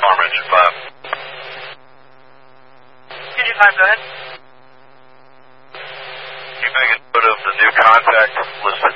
Farm Engine 5. Engine 5, go ahead. Can you make a note of the new contact listed